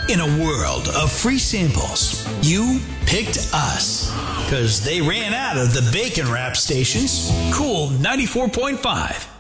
In a world of free samples, you picked us because they ran out of the bacon wrap stations. Cool 94.5.